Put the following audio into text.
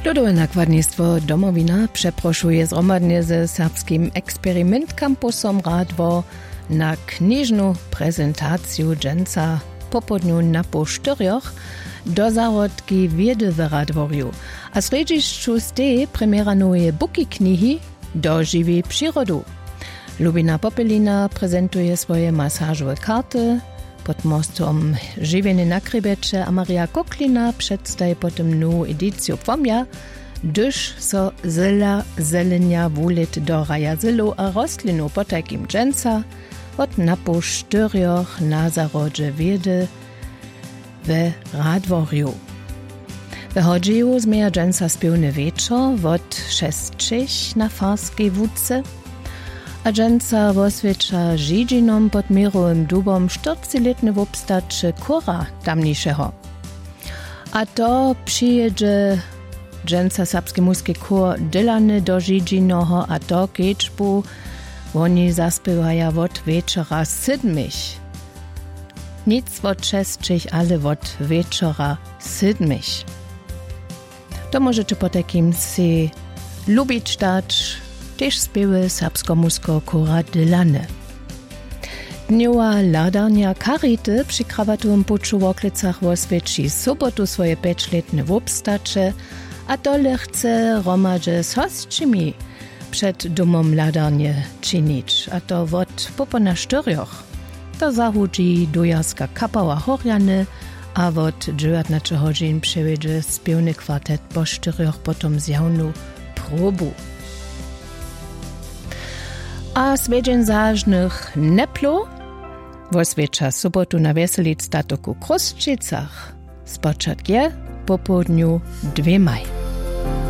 Ludowe nakładnictwo Domowina przeproszuje zgromadnie ze serbskim Eksperiment Campusom Radwo na kniżną prezentację dżęca po południu na Posztyrioch do zarodki wiedy w Radworiu, a z redziszczu stej premiera nowej buki knihy do żywej przyrody. Lubina Popelina prezentuje swoje masażowe karty, pod mostom Żywieny na Krybecze, a Maria Koklina przedstawi potem nową edycję pomja, gdyż so zelenia wulit do raja zylu a roslinu po takim dżęca od na Posztyrioch na zarodzie wiedy w Radworiu. Wychodziło z meja dżęca spiewny wieczor od 6 na farskiej wódce, a dżęca woswiecza Żidzinom pod mirowym dubom 40-letny wopstaczy kura tamniejszego. A to przyjedzie dżęca serbski muski kur Dylany do Żidzinoho, a to kieczbu oni zaspiewają od wieczora 7. Nic od 6, ale od wieczora 7. To możecie po takim si lubić dać też spiewy serbsko-musko kura Dylany. Dniowa ladarnia Karity przy krawatowym puczu w Oklicach oswieci sobotu swoje 5-letne wopstacze, a dole chce romadze z hostczymi przed domom ladarnie czynić, a to od popona 4. To zahudzi dujarska kapała Horjany, a od 19 godzin przewiedzie spiewny kwartet po 4 potom zjawnu probu. A swiedzień zażnych neplo oswiecza sobotu na Weselic statoku Kruszczycach. Spoczat je po południu 2 maj.